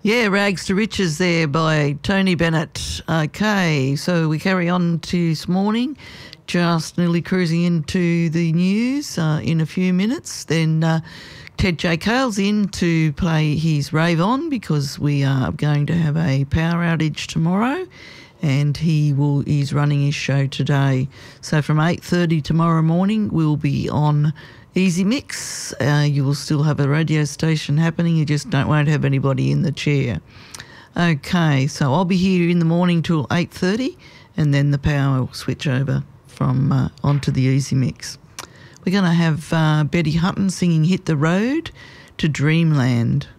Yeah, Rags to Riches there by Tony Bennett. Okay, so we carry on to this morning, just nearly cruising into the news in a few minutes. Then Ted J. Cale's in to play his Rave On because we are going to have a power outage tomorrow and he's running his show today. So from 8:30 tomorrow morning, we'll be on Easy Mix. You will still have a radio station happening. You just won't have anybody in the chair. Okay, so I'll be here in the morning till 8:30, and then the power will switch over from onto the Easy Mix. We're going to have Betty Hutton singing "Hit the Road" to Dreamland.